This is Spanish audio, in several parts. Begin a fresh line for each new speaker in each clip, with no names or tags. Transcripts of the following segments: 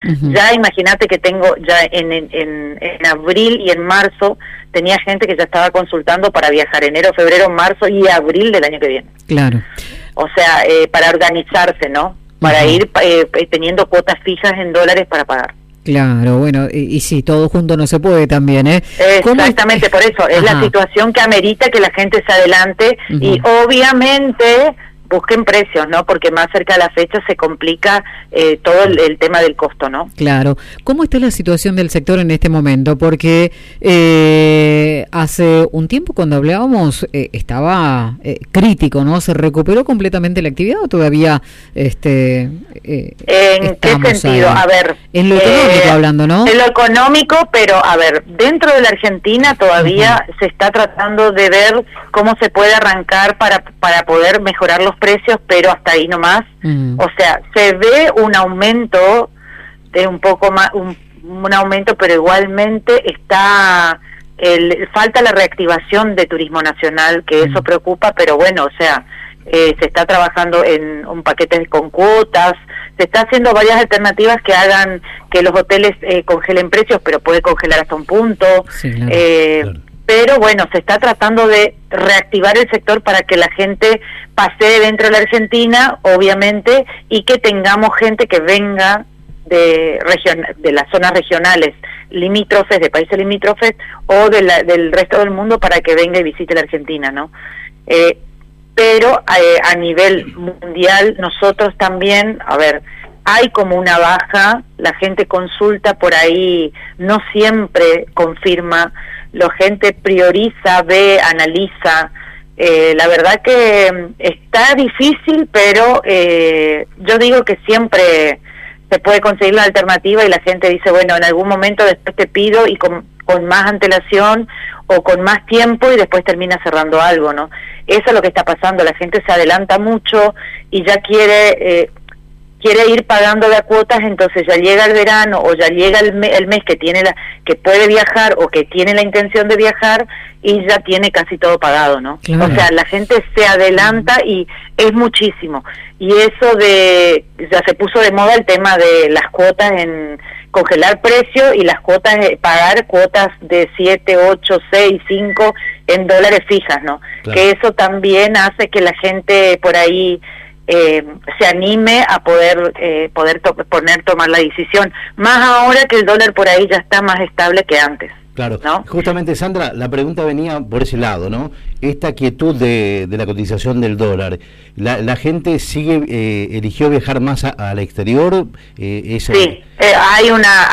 Ya imagínate que tengo ya en abril y en marzo tenía gente que ya estaba consultando para viajar enero, febrero, marzo y abril del año que viene.
Claro.
O sea, para organizarse, ¿no? Para ir teniendo cuotas fijas en dólares para pagar.
Claro, bueno, y sí, todo junto no se puede también, ¿eh?
Exactamente, por eso, es la situación que amerita que la gente se adelante y obviamente busquen precios, ¿no? Porque más cerca de la fecha se complica todo el tema del costo, ¿no?
Claro. ¿Cómo está la situación del sector en este momento? Porque hace un tiempo cuando hablábamos estaba crítico, ¿no? ¿Se recuperó completamente la actividad o todavía
¿En qué sentido?
Ahí?
A ver...
En lo económico hablando, ¿no?
En lo económico, pero a ver, dentro de la Argentina todavía se está tratando de ver cómo se puede arrancar para poder mejorar los precios, pero hasta ahí nomás. O sea, se ve un aumento de un poco más, un aumento, pero igualmente falta la reactivación de turismo nacional, que eso preocupa, pero bueno, o sea, se está trabajando en un paquete con cuotas, se está haciendo varias alternativas que hagan que los hoteles congelen precios, pero puede congelar hasta un punto. Sí, claro. Pero bueno, se está tratando de reactivar el sector para que la gente pase dentro de la Argentina, obviamente, y que tengamos gente que venga de las zonas regionales limítrofes, de países limítrofes, o del resto del mundo para que venga y visite la Argentina, ¿no? Pero a nivel mundial, nosotros también, a ver, hay como una baja, la gente consulta por ahí, no siempre confirma, la gente prioriza, ve, analiza. La verdad que está difícil, pero yo digo que siempre se puede conseguir la alternativa y la gente dice, bueno, en algún momento después te pido y con más antelación o con más tiempo y después termina cerrando algo, ¿no? Eso es lo que está pasando, la gente se adelanta mucho y ya quiere ir pagando de a cuotas, entonces ya llega el verano o ya llega el mes que que puede viajar o que tiene la intención de viajar y ya tiene casi todo pagado, ¿no? Claro. O sea, la gente se adelanta y es muchísimo. Y eso ya se puso de moda el tema de las cuotas en congelar precio y las cuotas, pagar cuotas de 7, 8, 6, 5 en dólares fijas, ¿no? Claro. Que eso también hace que la gente por ahí se anime a tomar la decisión, más ahora que el dólar por ahí ya está más estable que antes.
Claro,
¿no?
Justamente, Sandra, la pregunta venía por ese lado, ¿no? Esta quietud de la cotización del dólar, ¿la gente eligió viajar más al exterior?
Sí, hay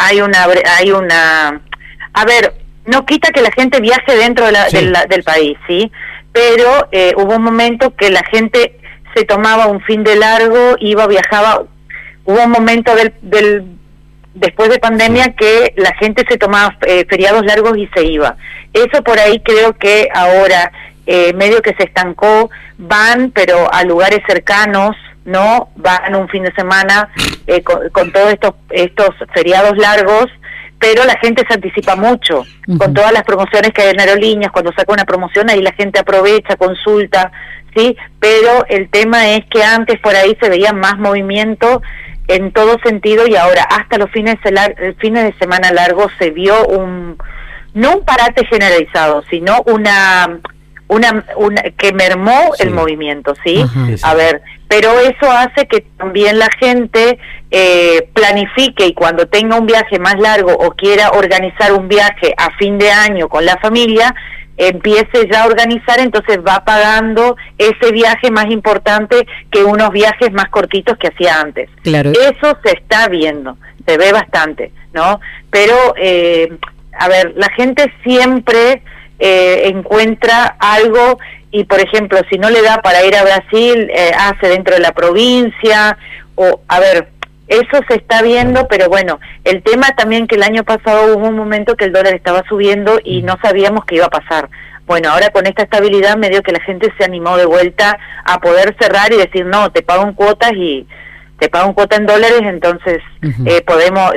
una, a ver, no quita que la gente viaje dentro del país, ¿sí? Pero hubo un momento que la gente se tomaba un fin de largo, viajaba, hubo un momento después de pandemia que la gente se tomaba feriados largos y se iba. Eso por ahí creo que ahora medio que se estancó, van pero a lugares cercanos, ¿no? Van un fin de semana con todos estos feriados largos, pero la gente se anticipa mucho con todas las promociones que hay en aerolíneas. Cuando saca una promoción ahí la gente aprovecha, consulta, ¿sí? Pero el tema es que antes por ahí se veía más movimiento en todo sentido y ahora hasta los fines de semana largos se vio no un parate generalizado, sino una que mermó el movimiento, ¿sí? A ver, pero eso hace que también la gente planifique y cuando tenga un viaje más largo o quiera organizar un viaje a fin de año con la familia, empiece ya a organizar, entonces va pagando ese viaje más importante que unos viajes más cortitos que hacía antes. Claro. Eso se está viendo, se ve bastante, ¿no? Pero, a ver, la gente siempre encuentra algo y, por ejemplo, si no le da para ir a Brasil, hace dentro de la provincia, o, a ver, eso se está viendo, pero bueno, el tema también que el año pasado hubo un momento que el dólar estaba subiendo y no sabíamos qué iba a pasar. Bueno, ahora con esta estabilidad medio que la gente se animó de vuelta a poder cerrar y decir, no, te pago en cuotas y te pago en cuota en dólares, entonces podemos,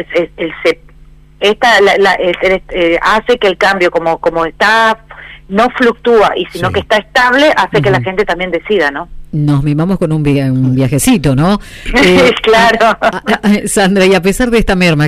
hace que el cambio como está, no fluctúa, y sino que está estable, hace que la gente también decida, ¿no?
Nos mimamos con un viajecito, ¿no?
Claro.
Sandra, y a pesar de esta merma